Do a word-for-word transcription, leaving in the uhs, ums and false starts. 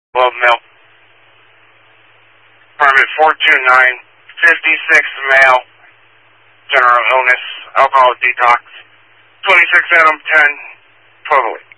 Globe Mill. Permit four two nine, fifty-six male, general illness, alcohol detox, twenty-six Adam ten, totally.